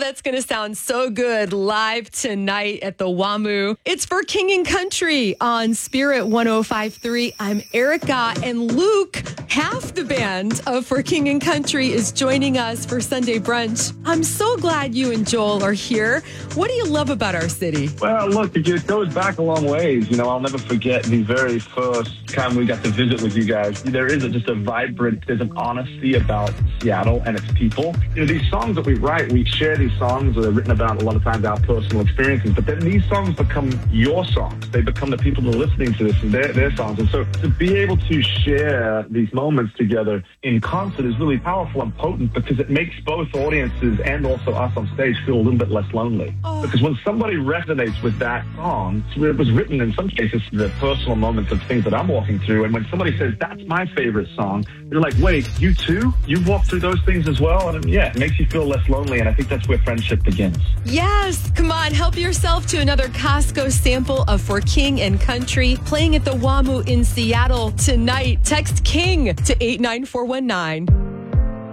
that's going to sound so good live tonight at the WAMU. It's For King and Country on Spirit 105.3. I'm Erica, and Luke, half the band of For King and Country, is joining us for Sunday brunch. I'm so glad you and Joel are here. What do you love about our city? Well, look, it goes back a long ways. I'll never forget the very first time we got to visit with you guys. There is just a vibrant, there's an honesty about Seattle and its people. These songs that we write, we share these songs that are written about a lot of times our personal experiences, but then these songs become your songs. They become the people that are listening to this and their songs. And so to be able to share these moments together in concert is really powerful and potent because it makes both audiences and also us on stage feel a little bit less lonely. Because when somebody resonates with that song, it was written in some cases the personal moments of things that I'm walking through. And when somebody says, that's my favorite song, you're like, wait, you too? You've walked through those things as well? And yeah, it makes you feel less lonely. And I think that's where friendship begins. Yes. Come on, help yourself to another Costco sample of For King and Country playing at the WAMU in Seattle tonight. Text KING to 89419.